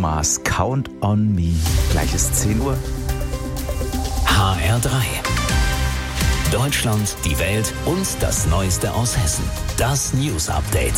Mars, Count on Me. Gleich ist 10 Uhr. HR3. Deutschland, die Welt und das Neueste aus Hessen. Das News Update.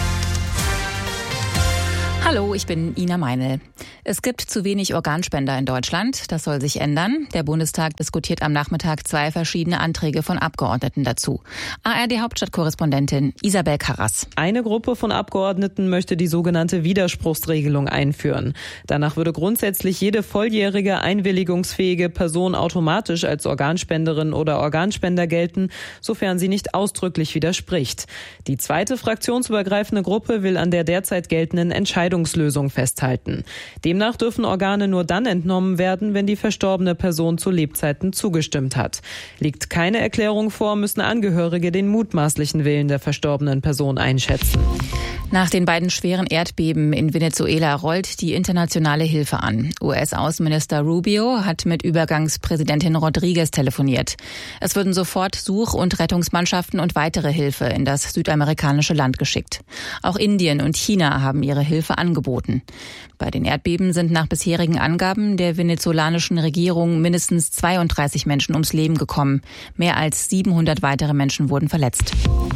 Hallo, ich bin Ina Meinl. Es gibt zu wenig Organspender in Deutschland. Das soll sich ändern. Der Bundestag diskutiert am Nachmittag 2 verschiedene Anträge von Abgeordneten dazu. ARD-Hauptstadtkorrespondentin Isabel Karras. Eine Gruppe von Abgeordneten möchte die sogenannte Widerspruchsregelung einführen. Danach würde grundsätzlich jede volljährige, einwilligungsfähige Person automatisch als Organspenderin oder Organspender gelten, sofern sie nicht ausdrücklich widerspricht. Die zweite fraktionsübergreifende Gruppe will an der derzeit geltenden Entscheidungslösung festhalten. Demnach dürfen Organe nur dann entnommen werden, wenn die verstorbene Person zu Lebzeiten zugestimmt hat. Liegt keine Erklärung vor, müssen Angehörige den mutmaßlichen Willen der verstorbenen Person einschätzen. Nach den beiden schweren Erdbeben in Venezuela rollt die internationale Hilfe an. US-Außenminister Rubio hat mit Übergangspräsidentin Rodriguez telefoniert. Es würden sofort Such- und Rettungsmannschaften und weitere Hilfe in das südamerikanische Land geschickt. Auch Indien und China haben ihre Hilfe angeboten. Bei den Erdbeben sind nach bisherigen Angaben der venezolanischen Regierung mindestens 32 Menschen ums Leben gekommen. Mehr als 700 weitere Menschen wurden verletzt.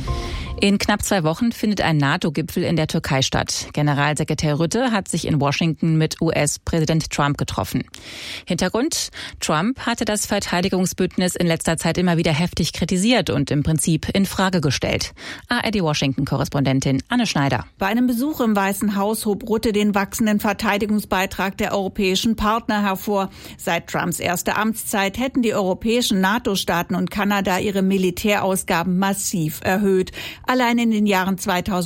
In knapp 2 Wochen findet ein NATO-Gipfel in der Türkei statt. Generalsekretär Rutte hat sich in Washington mit US-Präsident Trump getroffen. Hintergrund: Trump hatte das Verteidigungsbündnis in letzter Zeit immer wieder heftig kritisiert und im Prinzip in Frage gestellt. ARD-Washington-Korrespondentin Anne Schneider. Bei einem Besuch im Weißen Haus hob Rutte den wachsenden Verteidigungsbeitrag der europäischen Partner hervor. Seit Trumps erster Amtszeit hätten die europäischen NATO-Staaten und Kanada ihre Militärausgaben massiv erhöht. Allein in den Jahren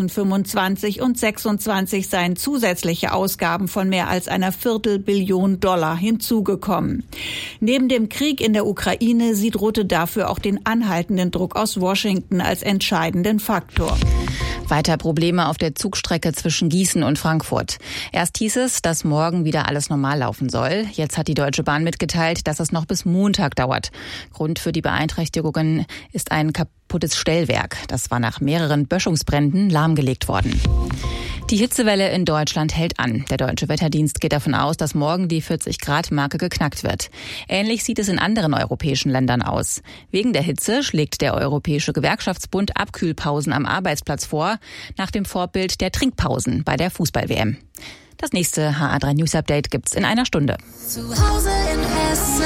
2025 und 2026 seien zusätzliche Ausgaben von mehr als einer $250 Million hinzugekommen. Neben dem Krieg in der Ukraine sieht Rutte dafür auch den anhaltenden Druck aus Washington als entscheidenden Faktor. Weiter Probleme auf der Zugstrecke zwischen Gießen und Frankfurt. Erst hieß es, dass morgen wieder alles normal laufen soll. Jetzt hat die Deutsche Bahn mitgeteilt, dass es noch bis Montag dauert. Grund für die Beeinträchtigungen ist ein kaputtes Stellwerk. Das war nach mehreren Böschungsbränden lahmgelegt worden. Die Hitzewelle in Deutschland hält an. Der Deutsche Wetterdienst geht davon aus, dass morgen die 40-Grad-Marke geknackt wird. Ähnlich sieht es in anderen europäischen Ländern aus. Wegen der Hitze schlägt der Europäische Gewerkschaftsbund Abkühlpausen am Arbeitsplatz vor, nach dem Vorbild der Trinkpausen bei der Fußball-WM. Das nächste HR3 News Update gibt's in einer Stunde. Zu Hause in Hessen.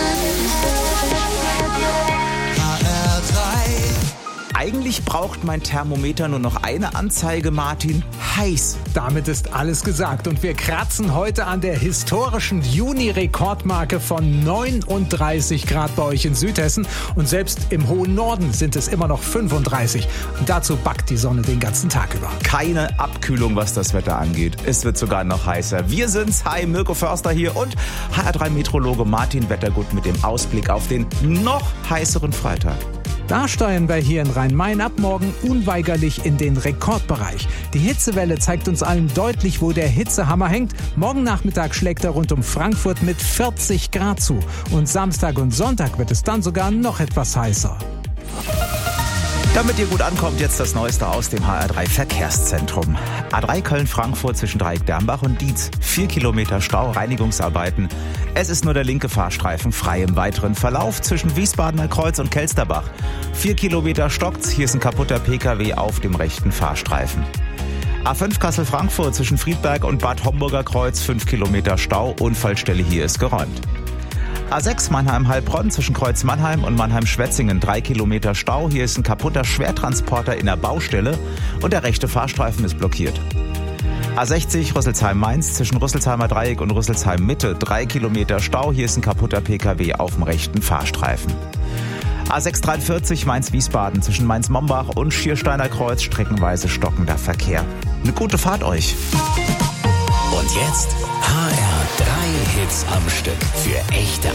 Eigentlich braucht mein Thermometer nur noch eine Anzeige, Martin. Heiß. Damit ist alles gesagt und wir kratzen heute an der historischen Juni-Rekordmarke von 39 Grad bei euch in Südhessen und selbst im hohen Norden sind es immer noch 35. Und dazu backt die Sonne den ganzen Tag über. Keine Abkühlung, was das Wetter angeht. Es wird sogar noch heißer. Wir sind's. Hi, Mirko Förster hier und HR3-Meteorologe Martin Wettergut mit dem Ausblick auf den noch heißeren Freitag. Da steuern wir hier in Rhein-Main ab morgen unweigerlich in den Rekordbereich. Die Hitzewelle zeigt uns allen deutlich, wo der Hitzehammer hängt. Morgen Nachmittag schlägt er rund um Frankfurt mit 40 Grad zu. Und Samstag und Sonntag wird es dann sogar noch etwas heißer. Damit ihr gut ankommt, jetzt das Neueste aus dem HR3 Verkehrszentrum. A3 Köln-Frankfurt zwischen Dreieck-Dermbach und Dietz. 4 Kilometer Stau, Reinigungsarbeiten. Es ist nur der linke Fahrstreifen frei im weiteren Verlauf zwischen Wiesbadener Kreuz und Kelsterbach. 4 Kilometer stockt's, hier ist ein kaputter PKW auf dem rechten Fahrstreifen. A5 Kassel-Frankfurt zwischen Friedberg und Bad Homburger Kreuz, 5 Kilometer Stau, Unfallstelle hier ist geräumt. A6 Mannheim-Heilbronn zwischen Kreuz Mannheim und Mannheim-Schwetzingen, 3 Kilometer Stau. Hier ist ein kaputter Schwertransporter in der Baustelle und der rechte Fahrstreifen ist blockiert. A60 Rüsselsheim-Mainz zwischen Rüsselsheimer Dreieck und Rüsselsheim-Mitte, 3 Kilometer Stau. Hier ist ein kaputter PKW auf dem rechten Fahrstreifen. A643 Mainz-Wiesbaden zwischen Mainz-Mombach und Schiersteiner Kreuz, streckenweise stockender Verkehr. Eine gute Fahrt euch. Und jetzt HR3 Hits am Stück für echte